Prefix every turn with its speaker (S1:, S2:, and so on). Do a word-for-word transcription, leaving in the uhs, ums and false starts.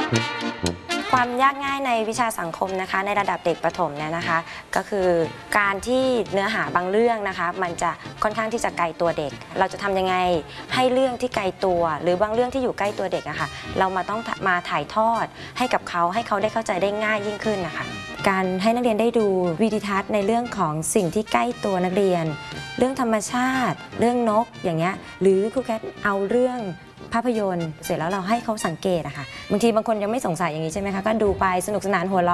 S1: ความยากง่ายในวิชาสังคมนะคะในระดับเด็กประถมเนี่ยนะคะก็คือการที่เนื้อหาบางเรื่องนะคะมันจะค่อนข้างที่จะไกลตัวเด็กเราจะทำยังไงให้เรื่องที่ไกลตัวหรือบางเรื่องที่อยู่ใกล้ตัวเด็กอะค่ะเรามาต้องมาถ่ายทอดให้กับเขาให้เขาได้เข้าใจได้ง่ายยิ่งขึ้นนะคะการให้นักเรียนได้ดูวิดีทัศน์ในเรื่องของสิ่งที่ใกล้ตัวนักเรียนเรื่องธรรมชาติเรื่องนกอย่างเงี้ยหรือครูแคทเอาเรื่องภาพยนตร์เสร็จแล้วเราให้เขาสังเกตอะค่ะบางทีบางคนยังไม่สงสัยอย่างนี้ใช่ไหมคะก็ดูไปสนุกสนานหัวเราะ